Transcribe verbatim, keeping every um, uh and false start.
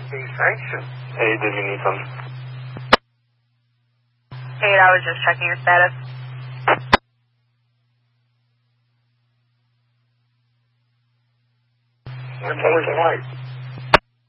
being sanctioned. Hey, did you need something? Hey, I was just checking your status. Where's the light?